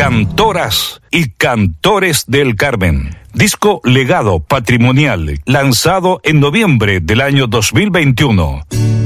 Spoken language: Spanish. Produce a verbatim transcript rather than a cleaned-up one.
Cantoras y Cantores del Carmen. Disco Legado Patrimonial, lanzado en noviembre del año dos mil veintiuno.